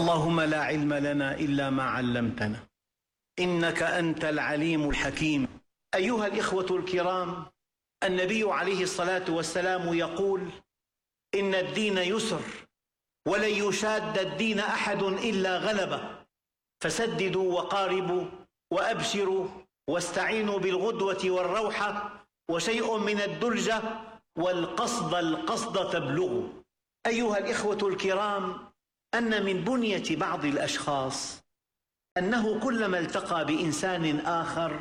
اللهم لا علم لنا إلا ما علمتنا إنك أنت العليم الحكيم. أيها الإخوة الكرام، النبي عليه الصلاة والسلام يقول: إن الدين يسر ولن يشاد الدين أحد إلا غلبه، فسددوا وقاربوا وأبشروا واستعينوا بالغدوة والروحة وشيء من الدلجة والقصد تبلغوا. أيها الإخوة الكرام، أن من بنية بعض الأشخاص أنه كلما التقى بإنسان آخر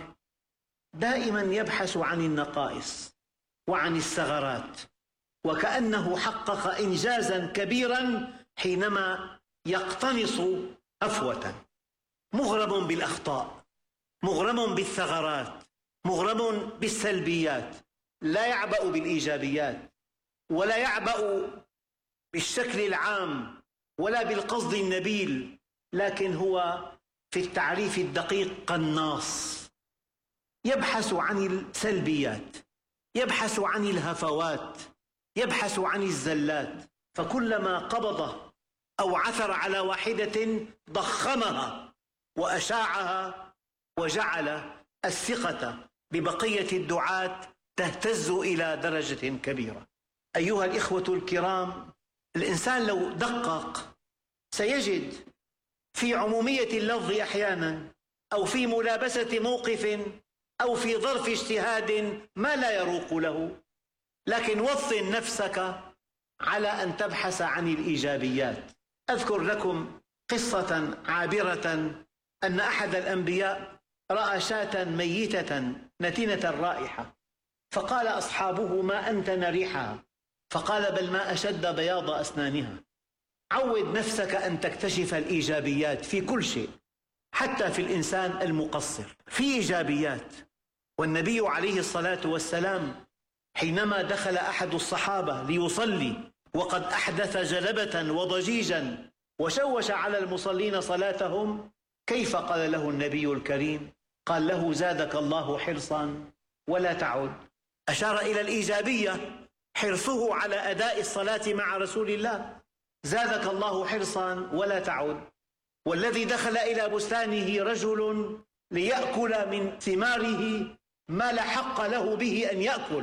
دائما يبحث عن النقائص وعن الثغرات، وكأنه حقق إنجازا كبيرا حينما يقتنص هفوة. مغرم بالأخطاء، مغرم بالثغرات، مغرم بالسلبيات، لا يعبأ بالإيجابيات، ولا يعبأ بالشكل العام ولا بالقصد النبيل، لكن هو في التعريف الدقيق قناص، يبحث عن السلبيات، يبحث عن الهفوات، يبحث عن الزلات، فكلما قبض أو عثر على واحدة ضخمها وأشاعها وجعل الثقة ببقية الدعاة تهتز إلى درجة كبيرة. أيها الإخوة الكرام، الإنسان لو دقق سيجد في عمومية اللفظ أحيانا، أو في ملابسة موقف، أو في ظرف اجتهاد ما لا يروق له، لكن وطن نفسك على أن تبحث عن الإيجابيات. أذكر لكم قصة عابرة، أن أحد الأنبياء رأى شاة ميتة نتنة الرائحة، فقال أصحابه: ما أنتن ريحها؟ فقال: بل ما أشد بياض أسنانها. عود نفسك أن تكتشف الإيجابيات في كل شيء، حتى في الإنسان المقصر في إيجابيات. والنبي عليه الصلاة والسلام حينما دخل أحد الصحابة ليصلي وقد أحدث جلبة وضجيجا وشوش على المصلين صلاتهم، كيف قال له النبي الكريم؟ قال له: زادك الله حرصا ولا تعد. أشار إلى الإيجابية، حرصه على أداء الصلاة مع رسول الله، زادك الله حرصا ولا تعد. والذي دخل إلى بستانه رجل ليأكل من ثماره ما لا حق له به أن يأكل،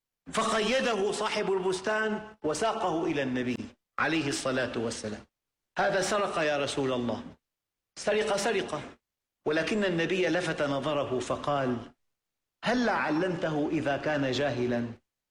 فقيده صاحب البستان وساقه إلى النبي عليه الصلاة والسلام. هذا سرق يا رسول الله، سرقة، ولكن النبي لفت نظره فقال: هلا علمته إذا كان جاهلا،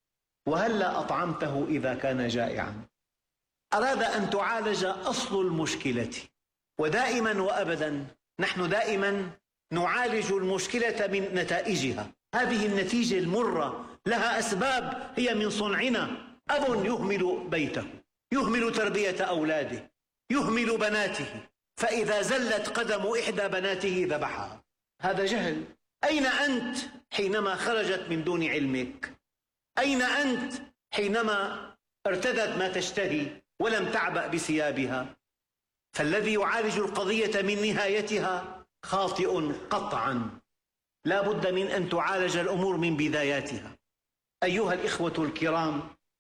وهلا أطعمته إذا كان جائعا. أراد أن تعالج أصل المشكلة. ودائما وأبدا نحن دائما نعالج المشكلة من نتائجها. هذه النتيجة المرة لها أسباب هي من صنعنا. أب يهمل بيته، يهمل تربية أولاده، يهمل بناته، فإذا زلت قدم إحدى بناته ذبحها. هذا جهل. أين أنت حينما خرجت من دون علمك؟ أين أنت حينما ارتدت ما تشتهي ولم تعبأ بثيابها؟ فالذي يعالج القضية من نهايتها خاطئ قطعا. لا بد من أن تعالج الأمور من بداياتها. أيها الإخوة الكرام،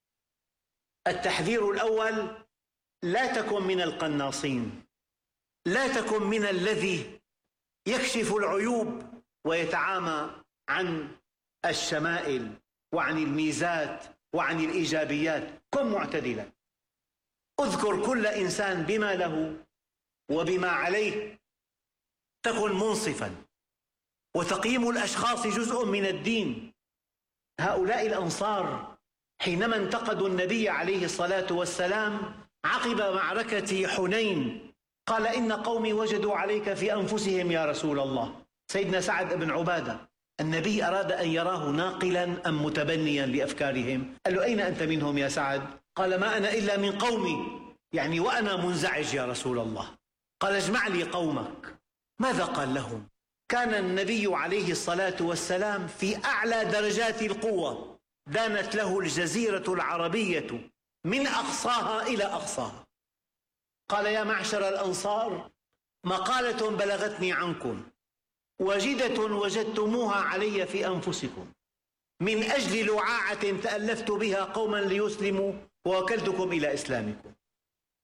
التحذير الأول: لا تكن من القناصين، لا تكن من الذي يكشف العيوب ويتعامى عن الشمائل وعن الميزات وعن الإيجابيات. كن معتدلا، اذكر كل إنسان بما له وبما عليه، تكن منصفا. وتقييم الأشخاص جزء من الدين. هؤلاء الأنصار حينما انتقدوا النبي عليه الصلاة والسلام عقب معركة حنين، قال: إن قومي وجدوا عليك في أنفسهم يا رسول الله. سيدنا سعد بن عبادة، النبي أراد أن يراه ناقلا أم متبنيا لأفكارهم، قال له: أين أنت منهم يا سعد؟ قال: ما أنا إلا من قومي، يعني وأنا منزعج يا رسول الله. قال: اجمع لي قومك. ماذا قال لهم؟ كان النبي عليه الصلاة والسلام في أعلى درجات القوة، دانت له الجزيرة العربية من أقصاها إلى أقصاها. قال: يا معشر الأنصار، مقالة بلغتني عنكم واجدة وجدتموها علي في أنفسكم، من أجل لعاعة تألفت بها قوما ليسلموا ووكلتكم إلى إسلامكم.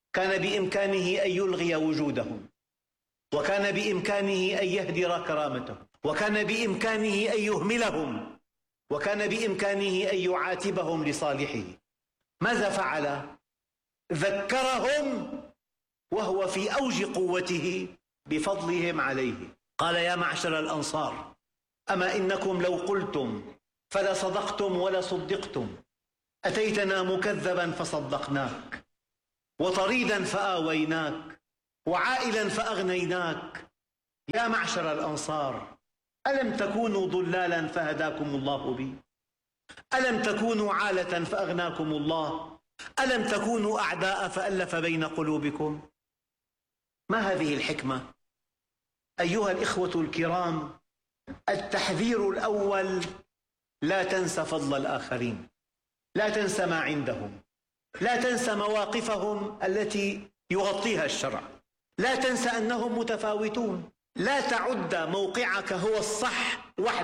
كان بإمكانه أن يلغي وجودهم، وكان بإمكانه أن يهدر كرامتهم، وكان بإمكانه أن يهملهم، وكان بإمكانه أن يعاتبهم لصالحه. ماذا فعل؟ ذكرهم وهو في أوج قوته بفضلهم عليه. قال: يا معشر الأنصار، أما إنكم لو قلتم فلصدقتم ولصدقتم، أتيتنا مكذبا فصدقناك، وطريدا فآويناك، وعائلا فأغنيناك. يا معشر الأنصار، ألم تكونوا ضلالا فهداكم الله بي؟ ألم تكونوا عالة فأغناكم الله؟ ألم تكونوا أعداء فألف بين قلوبكم؟ ما هذه الحكمة؟ أيها الإخوة الكرام، التحذير الأول: لا تنس فضل الآخرين، لا تنس ما عندهم، لا تنس مواقفهم التي يغطيها الشرع، لا تنس أنهم متفاوتون، لا تعد موقعك هو الصح وحدك.